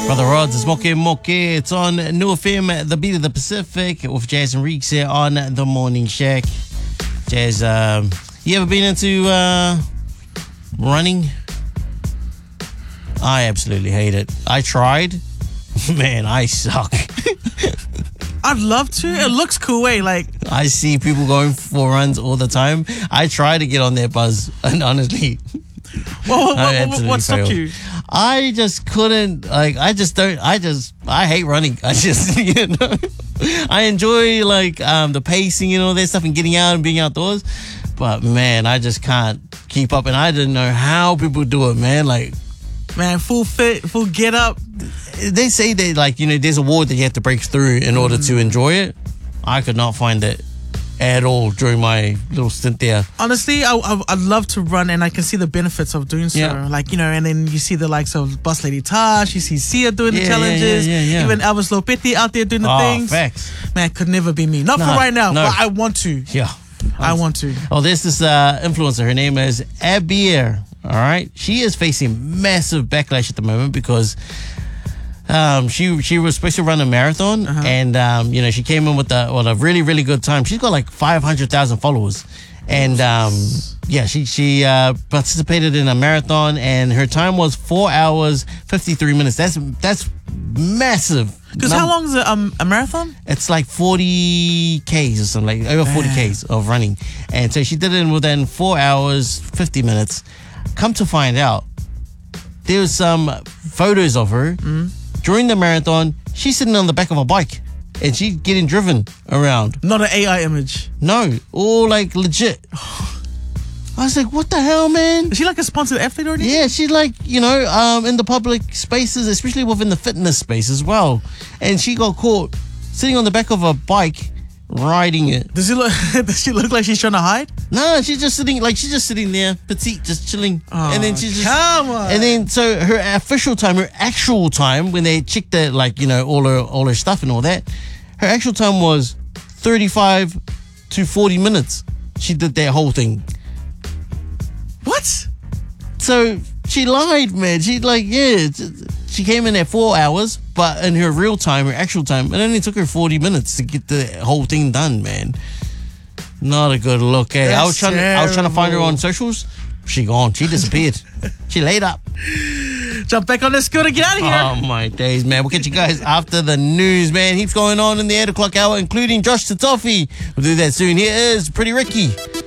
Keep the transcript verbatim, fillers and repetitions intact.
Brother Rods, it's Moke Moke. It's on New F M, the beat of the Pacific, with Jazz and Reeks here on the Morning Shack. Jazz, um, you ever been into uh, running? I absolutely hate it. I tried. Man, I suck. I'd love to. It looks cool, eh? Like, I see people going for runs all the time. I try to get on their buzz, and honestly, well, what, what, what stopped failed. you? I just couldn't, like, I just don't, I just, I hate running. I just, you know, I enjoy, like, um, the pacing and all that stuff and getting out and being outdoors. But, man, I just can't keep up. And I didn't know how people do it, man. Like, man, full fit, full get up. They say that, like, you know, there's a wall that you have to break through in order mm. to enjoy it. I could not find it at all during my little stint there. Honestly, I, I, I'd love to run, and I can see the benefits of doing so. Yeah. Like, you know, and then you see the likes of Boss Lady Tash, you see Sia doing yeah, the challenges, yeah, yeah, yeah, yeah. even Elvis Lopetti out there doing the oh, things. Facts. Man, could never be me. Not no, for right now, no. but I want to. Yeah. I want to. Oh, there's this uh, influencer. Her name is Abir. All right. She is facing massive backlash at the moment because Um, she she was supposed to run a marathon, uh-huh. and um, you know, she came in with a with a really really good time. She's got like five hundred thousand followers, and um, yeah, she she uh, participated in a marathon, and her time was four hours fifty three minutes. That's that's massive. Because how long is a, um, a marathon? It's like forty Ks or something, like over forty Ks of running, and so she did it within four hours fifty minutes. Come to find out, there was some photos of her. Mm. During the marathon, she's sitting on the back of a bike and she's getting driven around. Not an A I image. No, all like legit. I was like, what the hell, man? Is she like a sponsored athlete or anything? Yeah, she's like, you know, um, in the public spaces, especially within the fitness space as well. And she got caught sitting on the back of a bike, riding it. Does she look? Does she look like she's trying to hide? No, she's just sitting, like she's just sitting there, petite, just chilling. Oh, and then she's just, come on. and then so her official time, her actual time, when they checked the, like, you know, all her all her stuff and all that, her actual time was thirty-five to forty minutes. She did that whole thing. What? So she lied, man. She like, yeah, she came in at four hours, but in her real time, her actual time, it only took her forty minutes to get the whole thing done, man. Not a good look, eh? I was trying to, I was trying to find her on socials. She gone. She disappeared. She laid up. Jump back on the scooter. Get out of here. Oh, my days, man. We'll catch you guys after the news, man. Heaps going on in the eight o'clock hour, including Josh Tatofi. We'll do that soon. Here is Pretty Ricky.